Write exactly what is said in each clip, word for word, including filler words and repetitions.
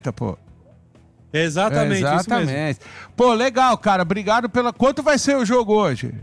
pô. Exatamente, Exatamente. isso mesmo. Pô, legal, cara. Obrigado pela... Quanto vai ser o jogo hoje?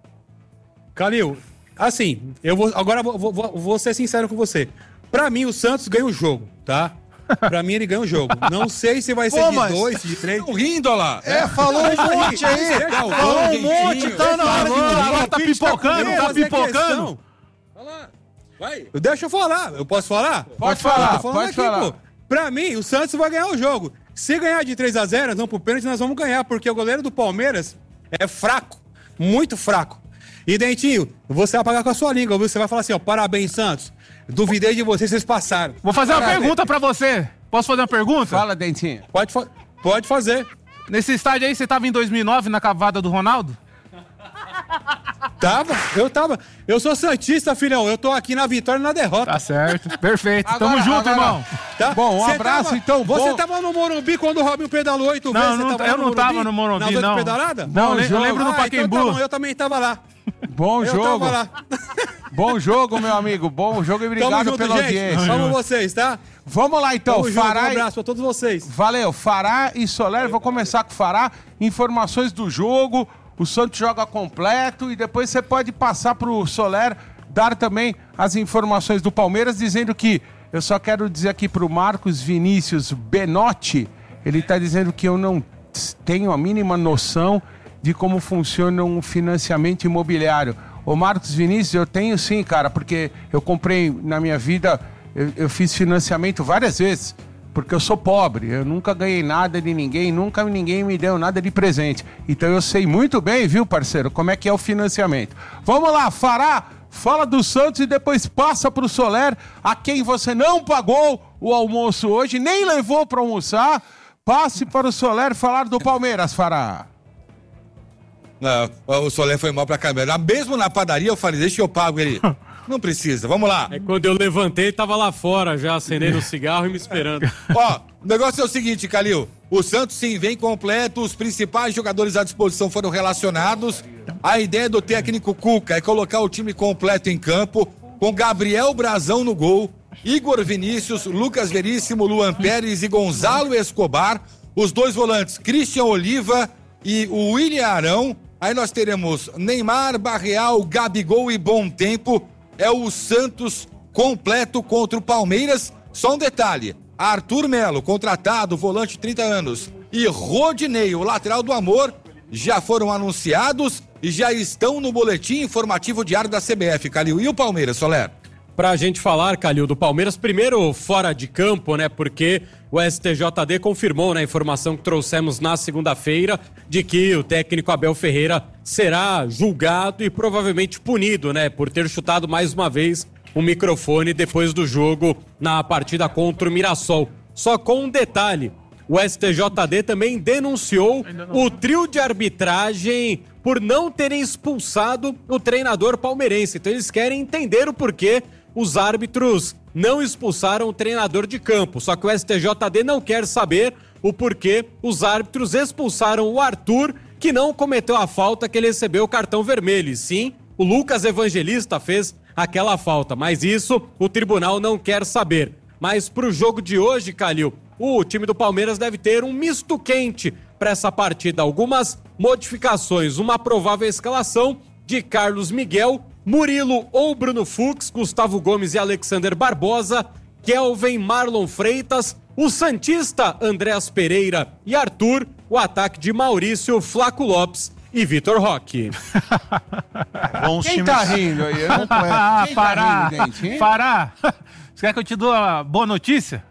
Calil, assim, eu vou agora vou, vou, vou ser sincero com você. Pra mim, o Santos ganha o jogo, tá? Pra mim, ele ganha o jogo. Não sei se vai ser Pô, de mas- dois, de três. Tão rindo, olha lá. É, falou um monte aí. Falou um monte, então na hora de... Agora tá pipocando, tá pipocando. Olha lá. Vai. Deixa eu falar. Eu posso falar? Pode falar, Tô falando pode falar. Pô. Pra mim, o Santos vai ganhar o jogo. Se ganhar de três a zero, nós vamos pro pênalti, nós vamos ganhar, porque o goleiro do Palmeiras é fraco, muito fraco. E, Dentinho, você vai pagar com a sua língua, viu? Você vai falar assim, ó, parabéns, Santos. Duvidei de vocês, vocês passaram. Vou fazer uma Parabéns. pergunta pra você. Posso fazer uma pergunta? Fala, Dentinho. Pode, fa- pode fazer. Nesse estádio aí, você tava em dois mil e nove na cavada do Ronaldo? Tava, eu tava. Eu sou santista, filhão. Eu tô aqui na vitória e na derrota. Tá certo. Perfeito. Tamo Agora- junto, agora- irmão. Tá? Bom, um Cê abraço, tava- então, Você bom. tava no Morumbi quando o Robinho pedalou oito Não, vezes? Você não, tava eu lá não tava no Morumbi, nas oito não. pedaladas? Não, Bom eu jogo. lembro no Ah, Pacaembu. então tá bom, eu também tava lá. Bom Eu jogo. tava lá. Bom jogo, meu amigo. Bom jogo e Tamo obrigado junto, pela gente. audiência. Vamos vocês, tá? Vamos lá, então. Tamo junto, um Fará e... abraço pra todos vocês. Valeu, Fará e Soler. Vou começar com o Fará. Informações do jogo. O Santos joga completo e depois você pode passar pro Soler dar também as informações do Palmeiras, dizendo que eu só quero dizer aqui pro Marcos Vinícius Benotti, ele tá dizendo que eu não tenho a mínima noção de como funciona um financiamento imobiliário. Ô Marcos Vinícius, eu tenho sim, cara, porque eu comprei na minha vida, eu, eu fiz financiamento várias vezes. Porque eu sou pobre, eu nunca ganhei nada de ninguém, nunca ninguém me deu nada de presente. Então eu sei muito bem, viu, parceiro, como é que é o financiamento. Vamos lá, Fará, fala do Santos e depois passa pro Soler, a quem você não pagou o almoço hoje, nem levou para almoçar. Passe para o Soler falar do Palmeiras, Fará. Não, o Soler foi mal pra câmera. Mesmo na padaria eu falei, deixa eu pago ele. Não precisa, vamos lá. Aí quando eu levantei, ele tava lá fora já acendendo o cigarro e me esperando. Ó, o negócio é o seguinte, Calil. O Santos sim vem completo, os principais jogadores à disposição foram relacionados. A ideia do técnico Cuca é colocar o time completo em campo, com Gabriel Brazão no gol, Igor Vinícius, Lucas Veríssimo, Luan Pérez e Gonzalo Escobar. Os dois volantes, Christian Oliva e o William Arão. Aí nós teremos Neymar, Barreal, Gabigol e Bom Tempo. É o Santos completo contra o Palmeiras. Só um detalhe, Arthur Melo, contratado, volante trinta anos, e Rodinei, o lateral do Amor, já foram anunciados e já estão no boletim informativo diário da C B F, Calil. E o Palmeiras, Soler? Pra gente falar, Calil, do Palmeiras, primeiro fora de campo, né, porque o S T J D confirmou, né, a informação que trouxemos na segunda-feira de que o técnico Abel Ferreira será julgado e provavelmente punido, né, por ter chutado mais uma vez o microfone depois do jogo na partida contra o Mirassol. Só com um detalhe, o S T J D também denunciou o trio de arbitragem por não terem expulsado o treinador palmeirense. Então eles querem entender o porquê os árbitros não expulsaram o treinador de campo. Só que o S T J D não quer saber o porquê os árbitros expulsaram o Arthur, que não cometeu a falta que ele recebeu o cartão vermelho. E sim, o Lucas Evangelista fez aquela falta. Mas isso o tribunal não quer saber. Mas pro jogo de hoje, Calil, o time do Palmeiras deve ter um misto quente para essa partida. Algumas modificações, uma provável escalação de Carlos Miguel, Murilo ou Bruno Fux, Gustavo Gomes e Alexander Barbosa, Kelvin, Marlon Freitas, o santista Andréas Pereira e Arthur, o ataque de Maurício, Flaco Lopes e Vitor Roque. Bons Quem times. tá rindo aí? Eu não Ah, Quem tá Fará, rindo, gente, hein? Fará. Você quer que eu te dou a boa notícia?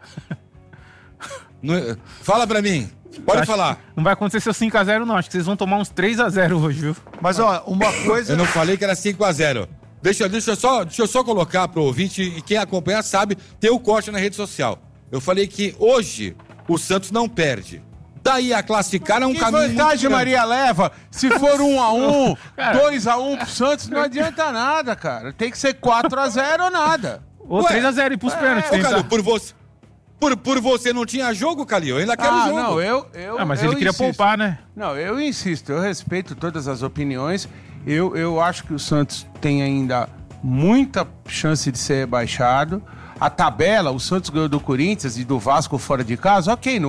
Não- Fala pra mim, pode Acho falar. que Não vai acontecer seu cinco a zero não, acho que vocês vão tomar uns três a zero hoje, viu? Mas, ó, uma coisa... Eu não falei que era cinco a zero. Deixa, deixa, eu só, deixa eu só colocar pro ouvinte, e quem acompanha sabe, tem o corte na rede social. Eu falei que hoje o Santos não perde. Daí a classificar é um Que caminho muito vantagem grande. Maria leva? Se for um a um, dois a um pro Santos, não adianta nada, cara. Tem que ser quatro a zero ou nada. Ou Ué, três a zero e pros pênaltis. Ô, tentar. Calil, por você, por, por você não tinha jogo, Calil, eu ainda quero Ah, jogo. não, eu... eu Ah, mas eu ele queria insisto. poupar, né? Não, eu insisto, eu respeito todas as opiniões. Eu, eu acho que o Santos tem ainda muita chance de ser rebaixado. a tabela, o Santos ganhou do Corinthians e do Vasco fora de casa, ok, não